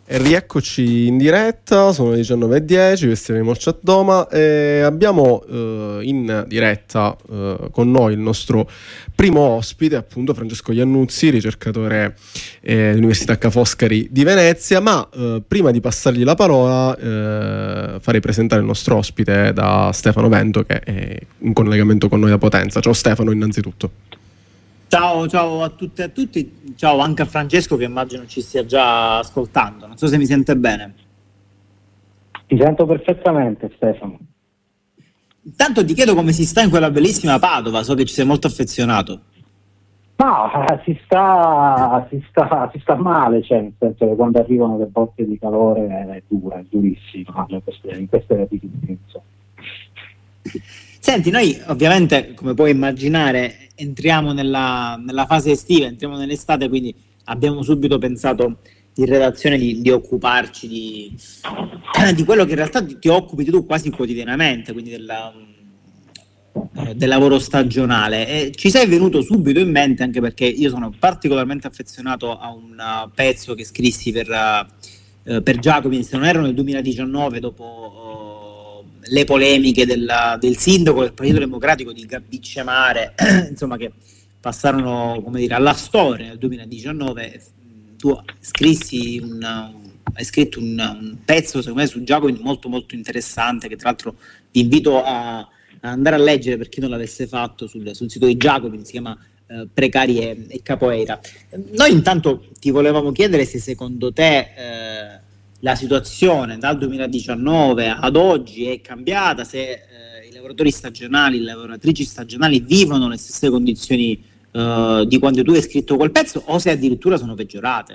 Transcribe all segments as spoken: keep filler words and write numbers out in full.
E rieccoci in diretta, sono le diciannove e dieci, questi siamo Chat Doma e abbiamo eh, in diretta eh, con noi il nostro primo ospite, appunto Francesco Iannuzzi, ricercatore eh, dell'Università Ca' Foscari di Venezia, ma eh, prima di passargli la parola eh, farei presentare il nostro ospite da Stefano Vento, che è in collegamento con noi da Potenza. Ciao Stefano, innanzitutto. Ciao, ciao a tutte e a tutti, ciao anche a Francesco che immagino ci stia già ascoltando, non so se mi sente bene. Ti sento perfettamente, Stefano. Intanto ti chiedo come si sta in quella bellissima Padova, so che ci sei molto affezionato. No, si sta, si sta, si sta male, cioè nel senso che quando arrivano le botte di calore è dura, è durissima in queste, in queste latitudini. Senti, noi ovviamente, come puoi immaginare, entriamo nella, nella fase estiva, entriamo nell'estate, quindi abbiamo subito pensato in redazione di, di occuparci di, di quello che in realtà ti, ti occupi tu quasi quotidianamente, quindi della, eh, del lavoro stagionale. E ci sei venuto subito in mente, anche perché io sono particolarmente affezionato a un uh, pezzo che scrissi per, uh, per Giacobin, se non erro nel duemiladiciannove, dopo... Uh, le polemiche della, del sindaco del Partito Democratico di Gabicce Mare, insomma, che passarono, come dire, alla storia nel duemiladiciannove. Tu scrissi un, hai scritto un, un pezzo, secondo me, su Giacobin molto molto interessante, che tra l'altro vi invito a, a andare a leggere per chi non l'avesse fatto sul, sul sito di Giacobin, si chiama eh, Precari e, e Capoeira. Noi intanto ti volevamo chiedere se secondo te eh, la situazione dal duemiladiciannove ad oggi è cambiata, se eh, i lavoratori stagionali, le lavoratrici stagionali vivono le stesse condizioni eh, di quando tu hai scritto quel pezzo, o se addirittura sono peggiorate.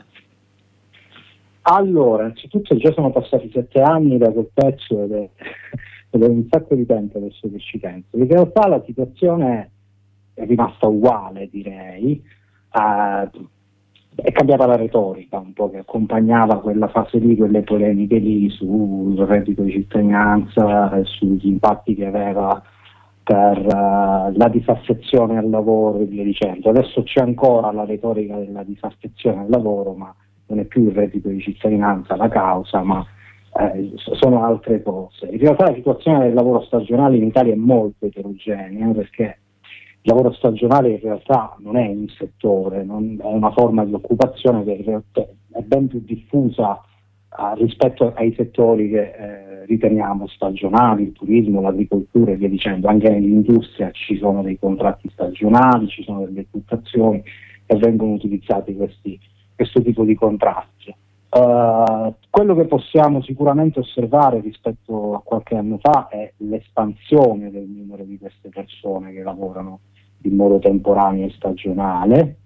Allora, innanzitutto già sono passati sette anni da quel pezzo ed è, ed è un sacco di tempo adesso che ci penso. In realtà la situazione è rimasta uguale, direi. Uh, È cambiata la retorica un po' che accompagnava quella fase lì, quelle polemiche lì sul reddito di cittadinanza e sugli impatti che aveva per uh, la disaffezione al lavoro e via dicendo. Adesso c'è ancora la retorica della disaffezione al lavoro, ma non è più il reddito di cittadinanza la causa, ma eh, sono altre cose. In realtà la situazione del lavoro stagionale in Italia è molto eterogenea, perché il lavoro stagionale in realtà non è un settore, non è una forma di occupazione che in realtà è ben più diffusa uh, rispetto ai settori che eh, riteniamo stagionali, il turismo, l'agricoltura e via dicendo. Anche nell'industria ci sono dei contratti stagionali, ci sono delle occupazioni e vengono utilizzati questi, questo tipo di contratti. Uh, quello che possiamo sicuramente osservare rispetto a qualche anno fa è l'espansione del numero di queste persone che lavorano in modo temporaneo e stagionale.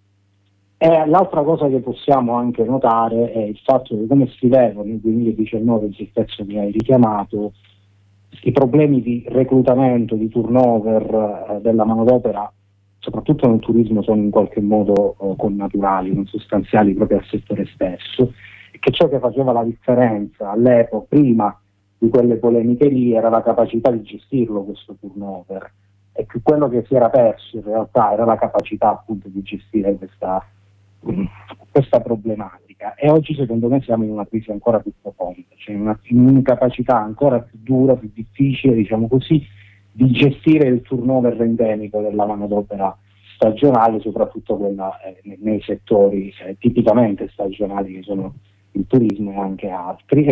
E l'altra cosa che possiamo anche notare è il fatto che, come scrivevo nel duemiladiciannove, il pezzo che hai richiamato, i problemi di reclutamento, di turnover eh, della manodopera, soprattutto nel turismo, sono in qualche modo eh, connaturali, non sostanziali proprio al settore stesso, e che ciò che faceva la differenza all'epoca, prima di quelle polemiche lì, era la capacità di gestirlo questo turnover. E che quello che si era perso in realtà era la capacità appunto di gestire questa, questa problematica. E oggi secondo me siamo in una crisi ancora più profonda, cioè in una, in un'incapacità ancora più dura, più difficile, diciamo così, di gestire il turnover endemico della manodopera stagionale, soprattutto quella eh, nei settori eh, tipicamente stagionali, che sono il turismo e anche altri.